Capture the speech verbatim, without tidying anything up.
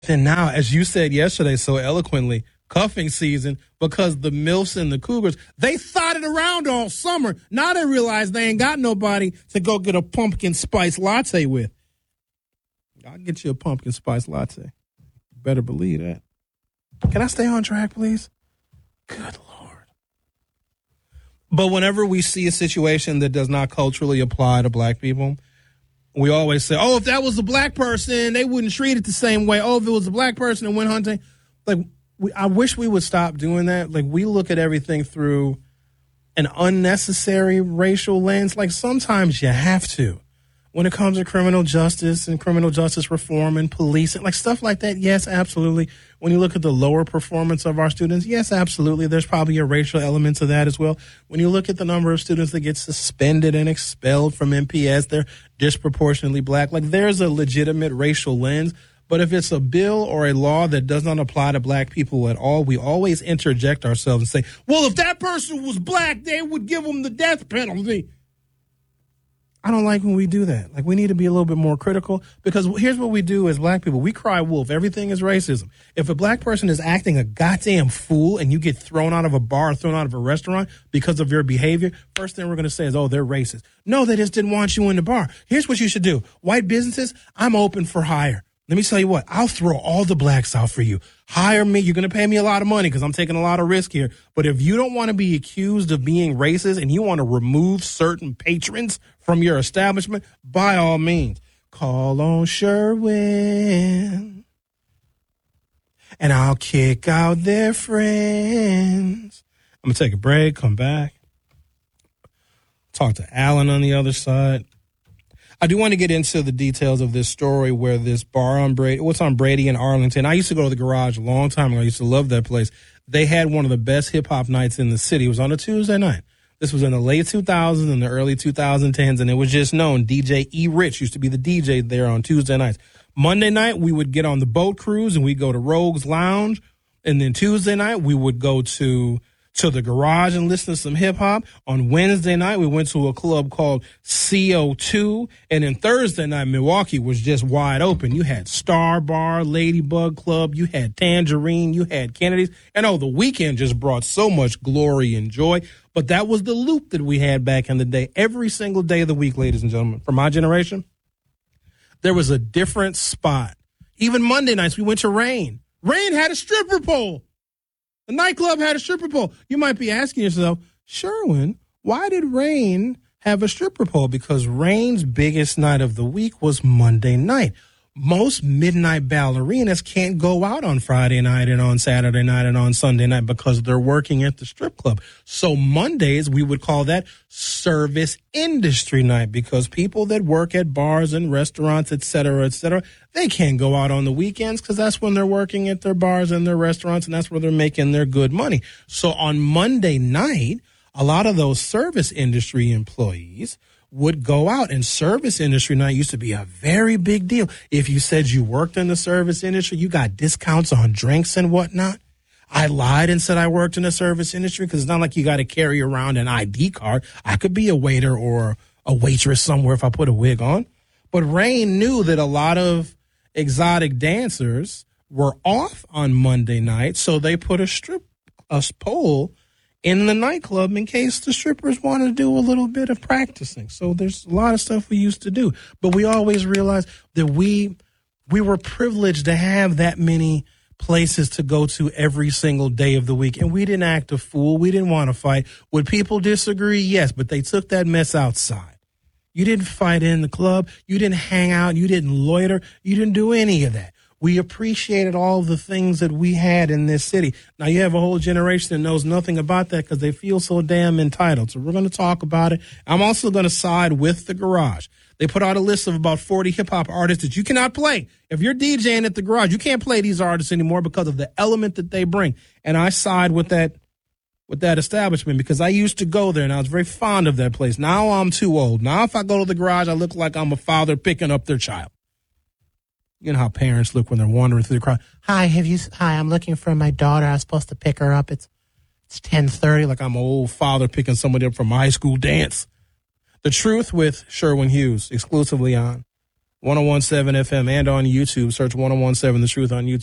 And now, as you said yesterday so eloquently, cuffing season, because the MILFs and the Cougars, they thought it around all summer. Now they realize they ain't got nobody to go get a pumpkin spice latte with. I'll get you a pumpkin spice latte. Better believe that. Can I stay on track, please? Good Lord. But whenever we see a situation that does not culturally apply to black people, we always say, oh, if that was a black person, they wouldn't treat it the same way. Oh, if it was a black person that went hunting. Like, we, I wish we would stop doing that. Like, we look at everything through an unnecessary racial lens. Like, sometimes you have to. When it comes to criminal justice and criminal justice reform and policing, like stuff like that, yes, absolutely. When you look at the lower performance of our students, yes, absolutely. There's probably a racial element to that as well. When you look at the number of students that get suspended and expelled from M P S, they're disproportionately black. Like, there's a legitimate racial lens. But if it's a bill or a law that does not apply to black people at all, we always interject ourselves and say, well, if that person was black, they would give them the death penalty. I don't like when we do that. Like, we need to be a little bit more critical, because here's what we do as black people. We cry wolf. Everything is racism. If a black person is acting a goddamn fool and you get thrown out of a bar, thrown out of a restaurant because of your behavior, first thing we're going to say is, oh, they're racist. No, they just didn't want you in the bar. Here's what you should do. White businesses, I'm open for hire. Let me tell you what, I'll throw all the blacks out for you. Hire me. You're going to pay me a lot of money because I'm taking a lot of risk here. But if you don't want to be accused of being racist and you want to remove certain patrons from your establishment, by all means, call on Sherwin and I'll kick out their friends. I'm going to take a break, come back, talk to Alan on the other side. I do want to get into the details of this story where this bar on Brady, what's on Brady in Arlington. I used to go to the Garage a long time ago. I used to love that place. They had one of the best hip hop nights in the city. It was on a Tuesday night. This was in the late two thousands and the early twenty tens, and it was just known. D J E. Rich used to be the D J there on Tuesday nights. Monday night, we would get on the boat cruise and we'd go to Rogue's Lounge. And then Tuesday night, we would go to to the Garage and listen to some hip hop. On Wednesday night, we went to a club called C O two. And then Thursday night, Milwaukee was just wide open. You had Star Bar, Ladybug Club, you had Tangerine, you had Kennedy's. And oh, the weekend just brought so much glory and joy. But that was the loop that we had back in the day. Every single day of the week, ladies and gentlemen, for my generation, there was a different spot. Even Monday nights, we went to Rain. Rain had a stripper pole. The nightclub had a stripper pole. You might be asking yourself, Sherwin, why did Rain have a stripper pole? Because Rain's biggest night of the week was Monday night. Most midnight ballerinas can't go out on Friday night and on Saturday night and on Sunday night because they're working at the strip club. So Mondays, we would call that service industry night, because people that work at bars and restaurants, et cetera, et cetera, they can't go out on the weekends because that's when they're working at their bars and their restaurants, and that's where they're making their good money. So on Monday night, a lot of those service industry employees would go out, and service industry night used to be a very big deal. If you said you worked in the service industry, you got discounts on drinks and whatnot. I lied and said I worked in the service industry because it's not like you got to carry around an I D card. I could be a waiter or a waitress somewhere if I put a wig on. But Rain knew that a lot of exotic dancers were off on Monday night, so they put a strip a pole in the nightclub in case the strippers want to do a little bit of practicing. So there's a lot of stuff we used to do. But we always realized that we we were privileged to have that many places to go to every single day of the week. And we didn't act a fool. We didn't want to fight. Would people disagree? Yes, but they took that mess outside. You didn't fight in the club. You didn't hang out. You didn't loiter. You didn't do any of that. We appreciated all the things that we had in this city. Now, you have a whole generation that knows nothing about that because they feel so damn entitled. So we're going to talk about it. I'm also going to side with the Garage. They put out a list of about forty hip-hop artists that you cannot play. If you're DJing at the Garage, you can't play these artists anymore because of the element that they bring. And I side with that with that establishment because I used to go there, and I was very fond of that place. Now I'm too old. Now if I go to the Garage, I look like I'm a father picking up their child. You know how parents look when they're wandering through the crowd. Hi, have you? Hi, I'm looking for my daughter. I was supposed to pick her up. It's it's ten thirty. Like I'm an old father picking somebody up from a high school dance. The Truth with Sherwin Hughes, exclusively on one oh one seven F M, and on YouTube. Search one oh one seven The Truth on YouTube.